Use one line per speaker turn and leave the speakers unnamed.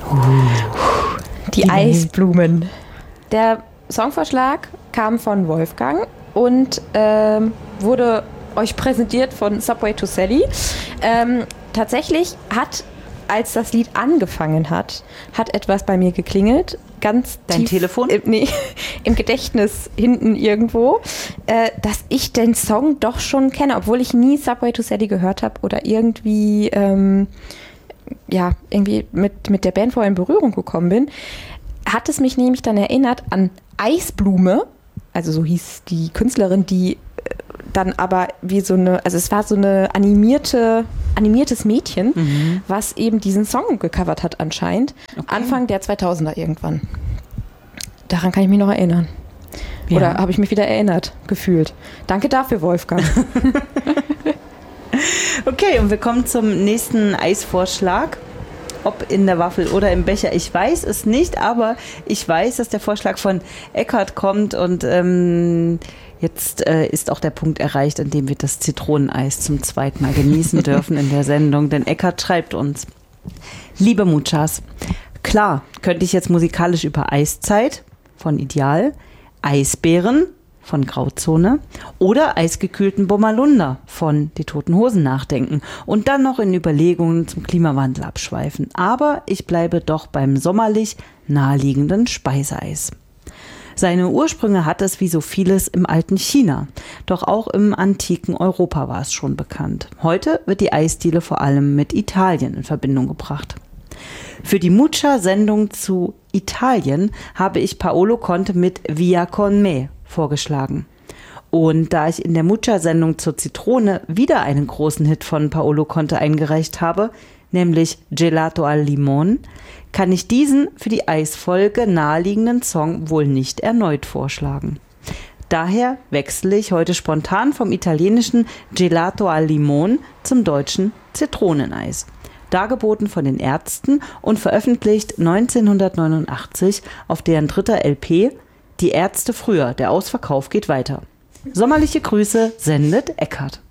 Die Eisblumen. Der Songvorschlag kam von Wolfgang und wurde euch präsentiert von Subway to Sally. Tatsächlich als das Lied angefangen hat etwas bei mir geklingelt. Ganz
Dein
tief
Telefon?
Im Gedächtnis hinten irgendwo, dass ich den Song doch schon kenne, obwohl ich nie Subway to Sally gehört habe oder irgendwie irgendwie mit der Band vorher in Berührung gekommen bin, hat es mich nämlich dann erinnert an Eisblume, also so hieß die Künstlerin, die dann aber wie so eine, also es war so eine animiertes Mädchen, was eben diesen Song gecovert hat anscheinend, Anfang der 2000er irgendwann. Daran kann ich mich noch erinnern. Ja. Oder habe ich mich wieder erinnert, gefühlt. Danke dafür, Wolfgang.
Okay, und wir kommen zum nächsten Eisvorschlag. Ob in der Waffel oder im Becher, ich weiß es nicht, aber ich weiß, dass der Vorschlag von Eckhard kommt und jetzt ist auch der Punkt erreicht, an dem wir das Zitroneneis zum zweiten Mal genießen dürfen in der Sendung, denn Eckhard schreibt uns: Liebe Muchas, klar könnte ich jetzt musikalisch über Eiszeit von Ideal, Eisbären von Grauzone oder eisgekühlten Bommerlunder von Die Toten Hosen nachdenken und dann noch in Überlegungen zum Klimawandel abschweifen. Aber ich bleibe doch beim sommerlich naheliegenden Speiseeis. Seine Ursprünge hat es wie so vieles im alten China, doch auch im antiken Europa war es schon bekannt. Heute wird die Eisdiele vor allem mit Italien in Verbindung gebracht. Für die Mucha-Sendung zu Italien habe ich Paolo Conte mit Via con me vorgeschlagen. Und da ich in der Mucha-Sendung zur Zitrone wieder einen großen Hit von Paolo Conte eingereicht habe, nämlich Gelato al Limon, kann ich diesen für die Eisfolge naheliegenden Song wohl nicht erneut vorschlagen. Daher wechsle ich heute spontan vom italienischen Gelato al Limon zum deutschen Zitroneneis. Dargeboten von den Ärzten und veröffentlicht 1989 auf deren dritter LP Die Ärzte früher, der Ausverkauf geht weiter. Sommerliche Grüße sendet Eckhard.